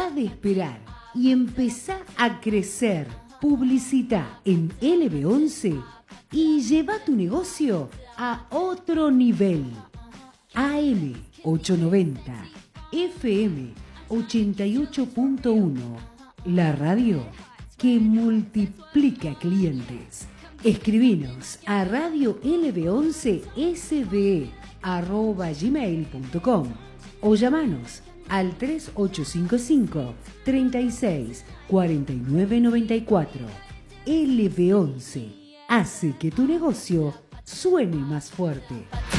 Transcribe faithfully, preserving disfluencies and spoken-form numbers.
Deja de esperar y empezá a crecer. Publicita en L B once y lleva tu negocio a otro nivel. A M ochocientos noventa, F M ochenta y ocho punto uno, la radio que multiplica clientes. Escribinos a radio L B once S B arroba gmail punto com o llamanos al tres ocho cinco cinco, treinta y seis, cuarenta y nueve noventa y cuatro. L B once hace que tu negocio suene más fuerte.